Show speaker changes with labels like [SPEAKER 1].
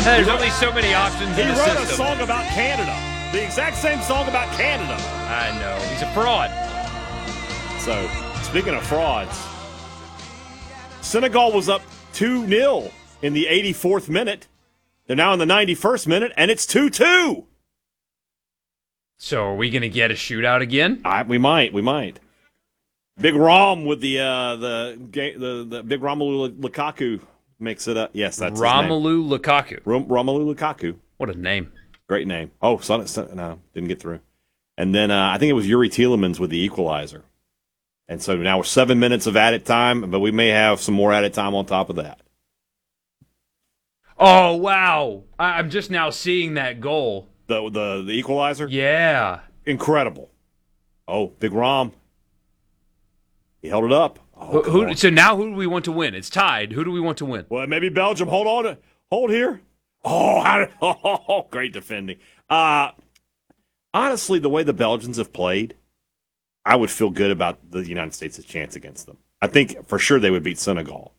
[SPEAKER 1] There's only so many options in the
[SPEAKER 2] He wrote a
[SPEAKER 1] system.
[SPEAKER 2] song about Canada. The exact same song about Canada.
[SPEAKER 1] I know. He's a fraud.
[SPEAKER 2] So, speaking of frauds, Senegal was up 2-0 in the 84th minute. They're now in the 91st minute, and it's 2-2.
[SPEAKER 1] So are we going to get a shootout again?
[SPEAKER 2] We might. Big Rom with the big Romelu Lukaku makes it up. Yes, that's
[SPEAKER 1] Romelu Lukaku.
[SPEAKER 2] Romelu Lukaku.
[SPEAKER 1] What a name.
[SPEAKER 2] Great name. Oh, no, didn't get through. And then I think it was Yuri Tielemans with the equalizer. And so now we're 7 minutes of added time, but we may have some more added time on top of that.
[SPEAKER 1] Oh, wow. I'm just now seeing that goal.
[SPEAKER 2] The equalizer?
[SPEAKER 1] Yeah.
[SPEAKER 2] Incredible. Oh, Big Rom. He held it up. Oh,
[SPEAKER 1] So now who do we want to win? It's tied. Who do we want to win?
[SPEAKER 2] Well, maybe Belgium. Hold on. Hold here. Oh, great defending. Honestly, the way the Belgians have played, I would feel good about the United States' chance against them. I think for sure they would beat Senegal.